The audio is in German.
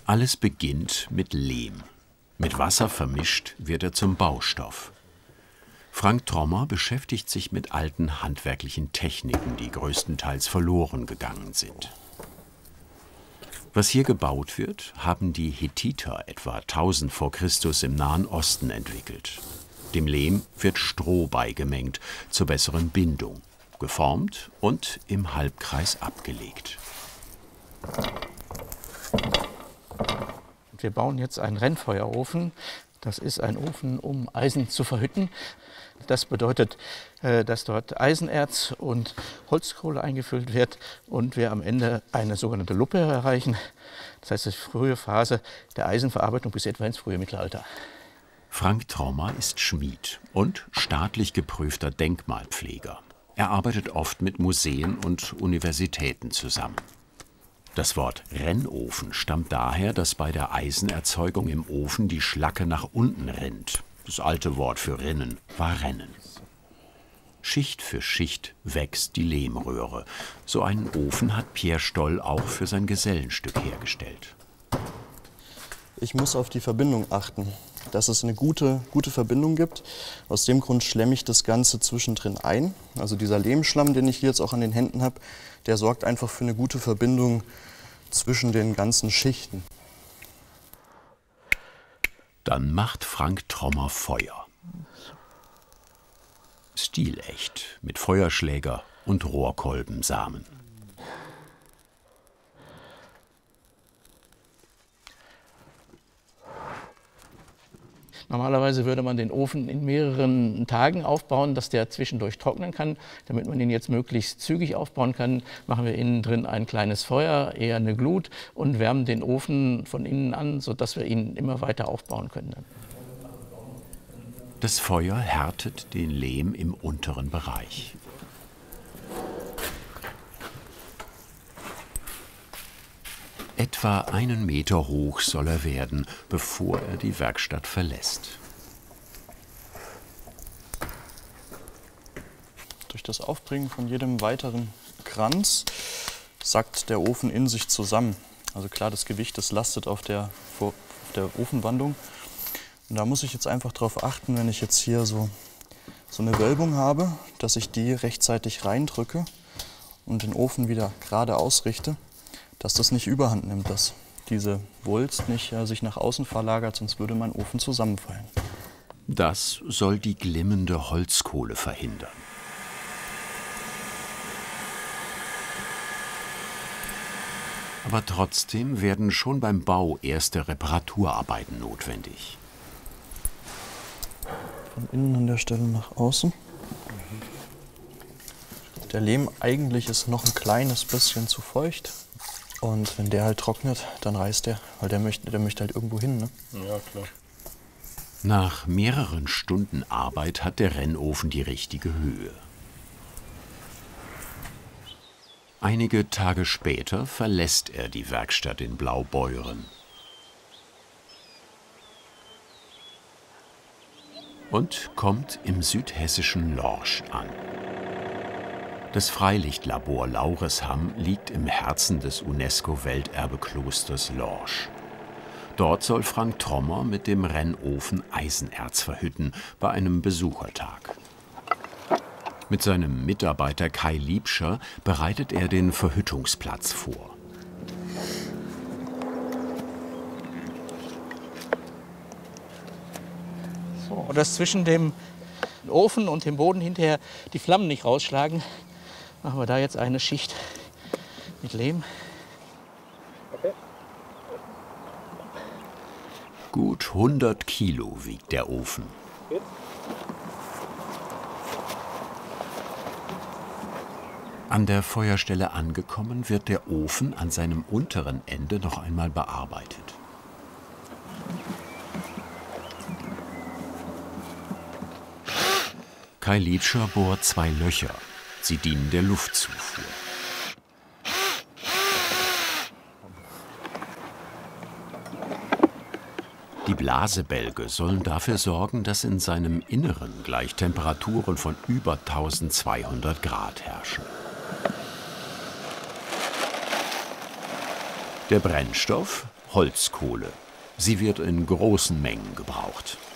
Alles beginnt mit Lehm. Mit Wasser vermischt wird er zum Baustoff. Frank Trommer beschäftigt sich mit alten handwerklichen Techniken, die größtenteils verloren gegangen sind. Was hier gebaut wird, haben die Hethiter etwa 1000 vor Christus im Nahen Osten entwickelt. Dem Lehm wird Stroh beigemengt zur besseren Bindung, geformt und im Halbkreis abgelegt. Wir bauen jetzt einen Rennfeuerofen. Das ist ein Ofen, um Eisen zu verhütten. Das bedeutet, dass dort Eisenerz und Holzkohle eingefüllt wird und wir am Ende eine sogenannte Luppe erreichen. Das heißt, die frühe Phase der Eisenverarbeitung bis etwa ins frühe Mittelalter. Frank Trommer ist Schmied und staatlich geprüfter Denkmalpfleger. Er arbeitet oft mit Museen und Universitäten zusammen. Das Wort Rennofen stammt daher, dass bei der Eisenerzeugung im Ofen die Schlacke nach unten rinnt. Das alte Wort für rinnen war rennen. Schicht für Schicht wächst die Lehmröhre. So einen Ofen hat Pierre Stoll auch für sein Gesellenstück hergestellt. Ich muss auf die Verbindung achten, dass es eine gute Verbindung gibt. Aus dem Grund schlemme ich das Ganze zwischendrin ein. Also dieser Lehmschlamm, den ich hier jetzt auch an den Händen habe, der sorgt einfach für eine gute Verbindung zwischen den ganzen Schichten. Dann macht Frank Trommer Feuer. Stilecht, mit Feuerschläger und Rohrkolbensamen. Normalerweise würde man den Ofen in mehreren Tagen aufbauen, dass der zwischendurch trocknen kann. Damit man ihn jetzt möglichst zügig aufbauen kann, machen wir innen drin ein kleines Feuer, eher eine Glut, und wärmen den Ofen von innen an, sodass wir ihn immer weiter aufbauen können. Das Feuer härtet den Lehm im unteren Bereich. Etwa 1 Meter hoch soll er werden, bevor er die Werkstatt verlässt. Durch das Aufbringen von jedem weiteren Kranz sackt der Ofen in sich zusammen. Also klar, das Gewicht, das lastet auf der Ofenwandung. Und da muss ich jetzt einfach darauf achten, wenn ich jetzt hier so eine Wölbung habe, dass ich die rechtzeitig reindrücke und den Ofen wieder gerade ausrichte, dass das nicht überhand nimmt, dass diese Wulst nicht sich nach außen verlagert, sonst würde mein Ofen zusammenfallen. Das soll die glimmende Holzkohle verhindern. Aber trotzdem werden schon beim Bau erste Reparaturarbeiten notwendig. Von innen an der Stelle nach außen. Der Lehm eigentlich ist noch ein kleines bisschen zu feucht. Und wenn der halt trocknet, dann reißt der, weil der möchte halt irgendwo hin, ne? Ja, klar. Nach mehreren Stunden Arbeit hat der Rennofen die richtige Höhe. Einige Tage später verlässt er die Werkstatt in Blaubeuren. Und kommt im südhessischen Lorsch an. Das Freilichtlabor Lauresham liegt im Herzen des UNESCO-Welterbeklosters Lorsch. Dort soll Frank Trommer mit dem Rennofen Eisenerz verhütten bei einem Besuchertag. Mit seinem Mitarbeiter Kai Liebscher bereitet er den Verhüttungsplatz vor. So, dass zwischen dem Ofen und dem Boden hinterher die Flammen nicht rausschlagen, machen wir da jetzt eine Schicht mit Lehm. Okay. Gut 100 Kilo wiegt der Ofen. Geht. An der Feuerstelle angekommen, wird der Ofen an seinem unteren Ende noch einmal bearbeitet. Kai Liebscher bohrt 2 Löcher. Sie dienen der Luftzufuhr. Die Blasebälge sollen dafür sorgen, dass in seinem Inneren gleich Temperaturen von über 1200 Grad herrschen. Der Brennstoff? Holzkohle. Sie wird in großen Mengen gebraucht.